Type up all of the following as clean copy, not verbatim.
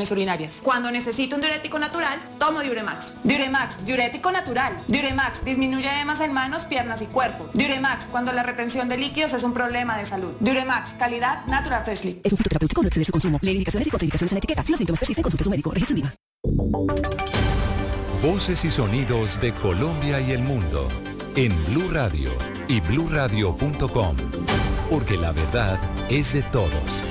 infecciones urinarias. Cuando necesito un diurético natural, tomo Diuremax. Diuremax, diurético natural. Diuremax disminuye edemas en manos, piernas y cuerpo. Diuremax, cuando la retención de líquidos es un problema de salud. Diuremax, calidad Natural Freshly. Es un fitoterapéutico, no exceder su consumo. Lee indicaciones y contraindicaciones en la etiqueta. Si los síntomas persisten, consulte a su médico. Registro INVIMA. Voces y sonidos de Colombia y el mundo en Blue Radio y bluradio.com, porque la verdad es de todos.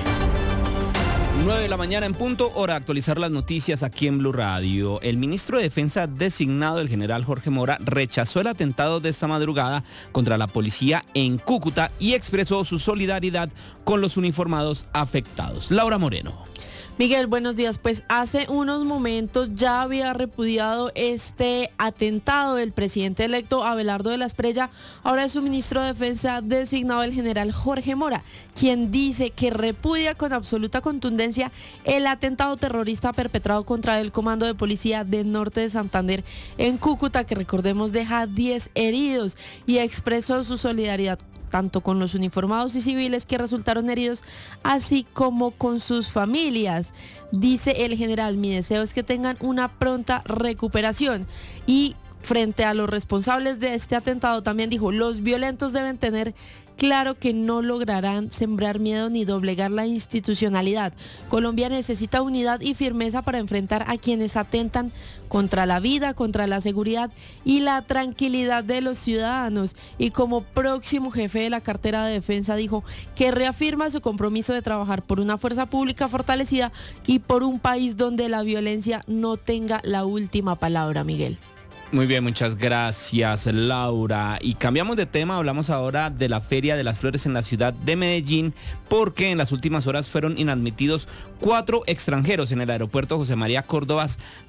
9 de la mañana en punto, hora de actualizar las noticias aquí en Blue Radio. El ministro de Defensa designado, el general Jorge Mora, rechazó el atentado de esta madrugada contra la policía en Cúcuta y expresó su solidaridad con los uniformados afectados. Laura Moreno. Miguel, buenos días. Pues hace unos momentos ya había repudiado este atentado del presidente electo Abelardo de la Espriella. Ahora es su ministro de Defensa designado, el general Jorge Mora, quien dice que repudia con absoluta contundencia el atentado terrorista perpetrado contra el Comando de Policía del Norte de Santander en Cúcuta, que recordemos deja 10 heridos, y expresó su solidaridad tanto con los uniformados y civiles que resultaron heridos, así como con sus familias. Dice el general: mi deseo es que tengan una pronta recuperación. Y frente a los responsables de este atentado también dijo: los violentos deben tener claro que no lograrán sembrar miedo ni doblegar la institucionalidad. Colombia necesita unidad y firmeza para enfrentar a quienes atentan contra la vida, contra la seguridad y la tranquilidad de los ciudadanos. Y como próximo jefe de la cartera de defensa dijo que reafirma su compromiso de trabajar por una fuerza pública fortalecida y por un país donde la violencia no tenga la última palabra, Miguel. Muy bien, muchas gracias, Laura. Y cambiamos de tema, hablamos ahora de la Feria de las Flores en la ciudad de Medellín, porque en las últimas horas fueron inadmitidos 4 extranjeros en el aeropuerto José María Córdoba,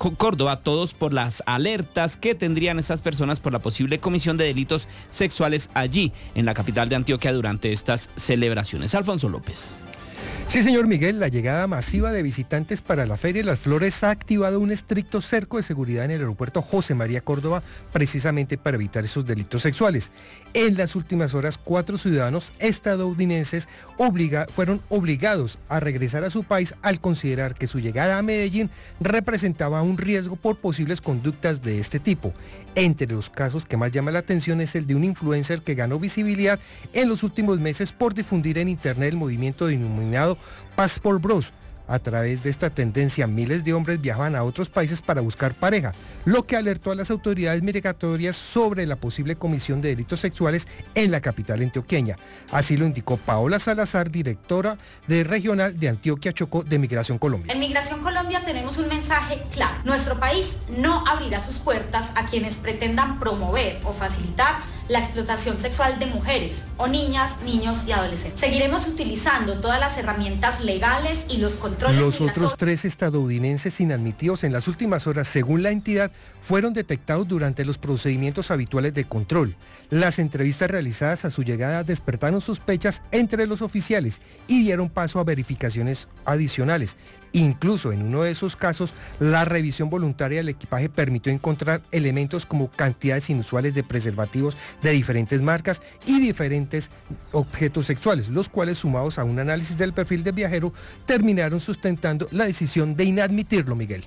todos por las alertas que tendrían estas personas por la posible comisión de delitos sexuales allí, en la capital de Antioquia, durante estas celebraciones. Alfonso López. Sí, señor Miguel, la llegada masiva de visitantes para la Feria de las Flores ha activado un estricto cerco de seguridad en el aeropuerto José María Córdoba, precisamente para evitar esos delitos sexuales. En las últimas horas, 4 ciudadanos estadounidenses fueron obligados a regresar a su país al considerar que su llegada a Medellín representaba un riesgo por posibles conductas de este tipo. Entre los casos que más llama la atención es el de un influencer que ganó visibilidad en los últimos meses por difundir en internet el movimiento denominado Passport Bros. A través de esta tendencia, miles de hombres viajaban a otros países para buscar pareja, lo que alertó a las autoridades migratorias sobre la posible comisión de delitos sexuales en la capital antioqueña. Así lo indicó Paola Salazar, directora de Regional de Antioquia Chocó de Migración Colombia. En Migración Colombia tenemos un mensaje claro: nuestro país no abrirá sus puertas a quienes pretendan promover o facilitar la explotación sexual de mujeres o niñas, niños y adolescentes. Seguiremos utilizando todas las herramientas legales y los controles. Los otros 3 estadounidenses inadmitidos en las últimas horas, según la entidad, fueron detectados durante los procedimientos habituales de control. Las entrevistas realizadas a su llegada despertaron sospechas entre los oficiales y dieron paso a verificaciones adicionales. Incluso en uno de esos casos, la revisión voluntaria del equipaje permitió encontrar elementos como cantidades inusuales de preservativos de diferentes marcas y diferentes objetos sexuales, los cuales, sumados a un análisis del perfil del viajero, terminaron sustentando la decisión de inadmitirlo, Miguel.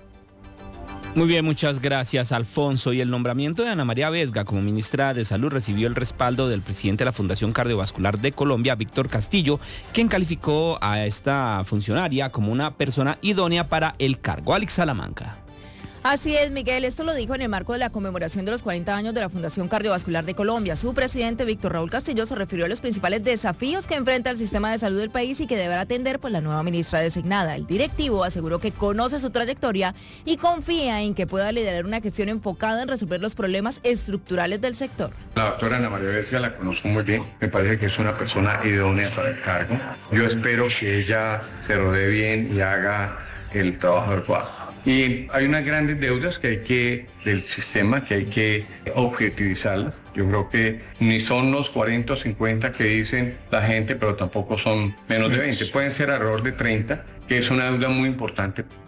Muy bien, muchas gracias, Alfonso. Y el nombramiento de Ana María Vesga como ministra de Salud recibió el respaldo del presidente de la Fundación Cardiovascular de Colombia, Víctor Castillo, quien calificó a esta funcionaria como una persona idónea para el cargo. Alex Salamanca. Así es, Miguel, esto lo dijo en el marco de la conmemoración de los 40 años de la Fundación Cardiovascular de Colombia. Su presidente, Víctor Raúl Castillo, se refirió a los principales desafíos que enfrenta el sistema de salud del país y que deberá atender la nueva ministra designada. El directivo aseguró que conoce su trayectoria y confía en que pueda liderar una gestión enfocada en resolver los problemas estructurales del sector. La doctora Ana María Vesga la conozco muy bien, me parece que es una persona idónea para el cargo. Yo espero que ella se rodee bien y haga el trabajo adecuado. Y hay unas grandes deudas del sistema que hay que objetivizarlas. Yo creo que ni son los 40 o 50 que dicen la gente, pero tampoco son menos de 20. Pueden ser alrededor de 30, que es una deuda muy importante.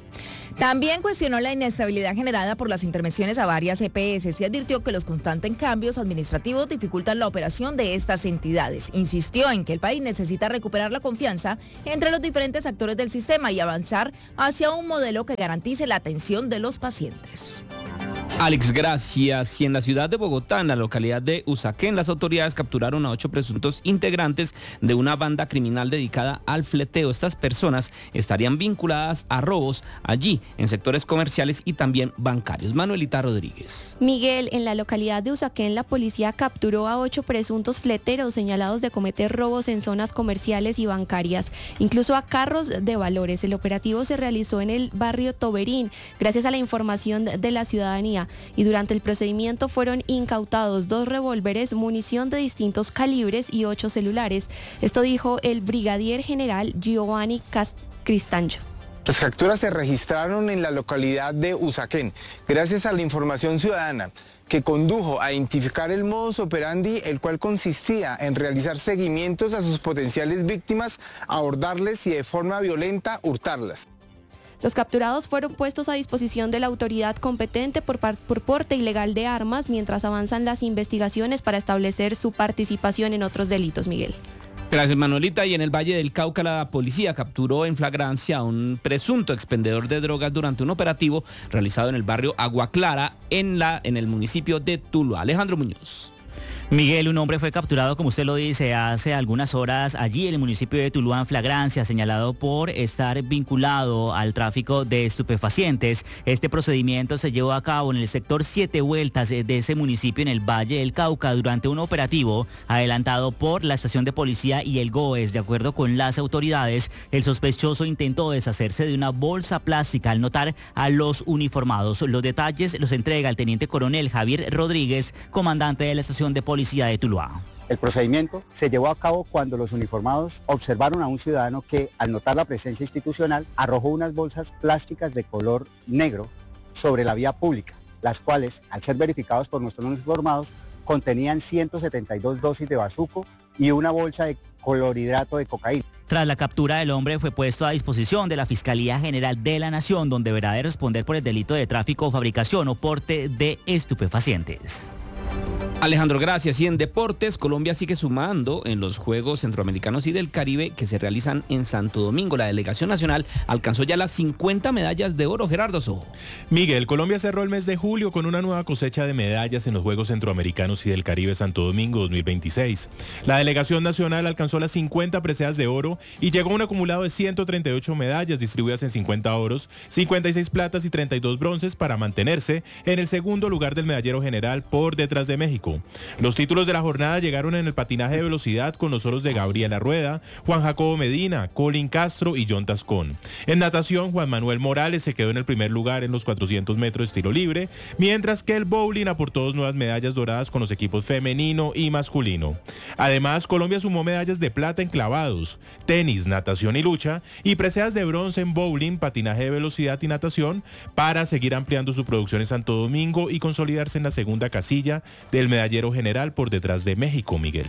También cuestionó la inestabilidad generada por las intervenciones a varias EPS y advirtió que los constantes cambios administrativos dificultan la operación de estas entidades. Insistió en que el país necesita recuperar la confianza entre los diferentes actores del sistema y avanzar hacia un modelo que garantice la atención de los pacientes. Alex, gracias. Y en la ciudad de Bogotá, en la localidad de Usaquén, las autoridades capturaron a 8 presuntos integrantes de una banda criminal dedicada al fleteo. Estas personas estarían vinculadas a robos allí, en sectores comerciales y también bancarios. Manuelita Rodríguez. Miguel, en la localidad de Usaquén, la policía capturó a 8 presuntos fleteros señalados de cometer robos en zonas comerciales y bancarias, incluso a carros de valores. El operativo se realizó en el barrio Toberín, gracias a la información de la ciudadanía. Y durante el procedimiento fueron incautados 2 revólveres, munición de distintos calibres y 8 celulares. Esto dijo el brigadier general Giovanni Cristancho. Las capturas se registraron en la localidad de Usaquén, gracias a la información ciudadana que condujo a identificar el modus operandi, el cual consistía en realizar seguimientos a sus potenciales víctimas, abordarles y de forma violenta hurtarlas. Los capturados fueron puestos a disposición de la autoridad competente por porte ilegal de armas mientras avanzan las investigaciones para establecer su participación en otros delitos, Miguel. Gracias, Manuelita. Y en el Valle del Cauca, la policía capturó en flagrancia a un presunto expendedor de drogas durante un operativo realizado en el barrio Agua Clara, en el municipio de Tuluá. Alejandro Muñoz. Miguel, un hombre fue capturado, como usted lo dice, hace algunas horas allí en el municipio de Tuluá, en flagrancia, señalado por estar vinculado al tráfico de estupefacientes. Este procedimiento se llevó a cabo en el sector 7 Vueltas de ese municipio en el Valle del Cauca durante un operativo adelantado por la estación de policía y el GOES. De acuerdo con las autoridades, el sospechoso intentó deshacerse de una bolsa plástica al notar a los uniformados. Los detalles los entrega el teniente coronel Javier Rodríguez, comandante de la estación de policía de Tuluá. El procedimiento se llevó a cabo cuando los uniformados observaron a un ciudadano que, al notar la presencia institucional, arrojó unas bolsas plásticas de color negro sobre la vía pública, las cuales, al ser verificados por nuestros uniformados, contenían 172 dosis de bazuco y una bolsa de clorhidrato de cocaína. Tras la captura del hombre, fue puesto a disposición de la Fiscalía General de la Nación, donde deberá de responder por el delito de tráfico, fabricación o porte de estupefacientes. Alejandro, gracias. Y en deportes, Colombia sigue sumando en los Juegos Centroamericanos y del Caribe que se realizan en Santo Domingo. La delegación nacional alcanzó ya las 50 medallas de oro. Gerardo Sojo. Miguel, Colombia cerró el mes de julio con una nueva cosecha de medallas en los Juegos Centroamericanos y del Caribe Santo Domingo 2026. La delegación nacional alcanzó las 50 preseas de oro y llegó a un acumulado de 138 medallas distribuidas en 50 oros, 56 platas y 32 bronces para mantenerse en el segundo lugar del medallero general por detrás de México. Los títulos de la jornada llegaron en el patinaje de velocidad con los oros de Gabriela Rueda, Juan Jacobo Medina, Colin Castro y John Tascón. En natación, Juan Manuel Morales se quedó en el primer lugar en los 400 metros de tiro libre, mientras que el bowling aportó 2 nuevas medallas doradas con los equipos femenino y masculino. Además, Colombia sumó medallas de plata en clavados, tenis, natación y lucha, y preseas de bronce en bowling, patinaje de velocidad y natación, para seguir ampliando su producción en Santo Domingo y consolidarse en la segunda casilla del medallero general por detrás de México, Miguel.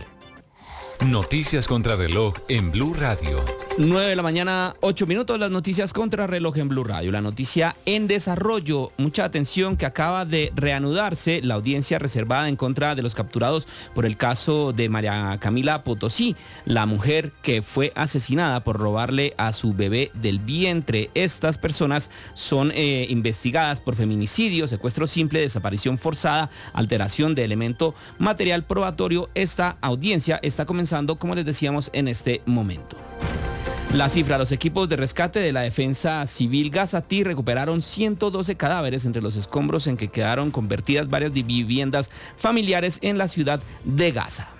Noticias contra reloj en Blue Radio. 9 de la mañana, 8 minutos, las noticias contra reloj en Blue Radio. La noticia en desarrollo, mucha atención, que acaba de reanudarse la audiencia reservada en contra de los capturados por el caso de María Camila Potosí, la mujer que fue asesinada por robarle a su bebé del vientre. Estas personas son investigadas por feminicidio, secuestro simple, desaparición forzada, alteración de elemento material probatorio. Esta audiencia está comenzando, como les decíamos, en este momento. La cifra: los equipos de rescate de la Defensa Civil Gazatí recuperaron 112 cadáveres entre los escombros en que quedaron convertidas varias viviendas familiares en la ciudad de Gaza.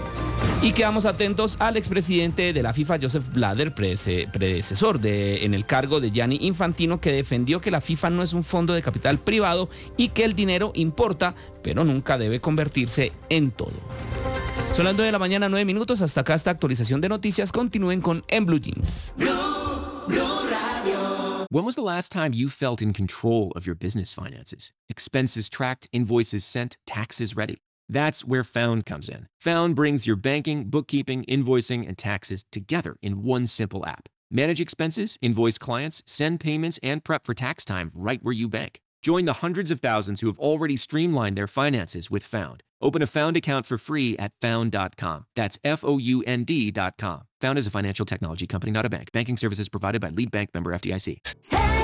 Y quedamos atentos al expresidente de la FIFA, Joseph Blatter, predecesor en el cargo de Gianni Infantino, que defendió que la FIFA no es un fondo de capital privado y que el dinero importa, pero nunca debe convertirse en todo. Son las 9 de la mañana, 9 minutos. Hasta acá esta actualización de noticias. Continúen con En Blue Jeans. Blue Radio. When was the last time you felt in control of your business finances? Expenses tracked, invoices sent, taxes ready. That's where Found comes in. Found brings your banking, bookkeeping, invoicing, and taxes together in one simple app. Manage expenses, invoice clients, send payments, and prep for tax time right where you bank. Join the hundreds of thousands who have already streamlined their finances with Found. Open a Found account for free at found.com. That's FOUND.com. Found is a financial technology company, not a bank. Banking services provided by Lead Bank, member FDIC.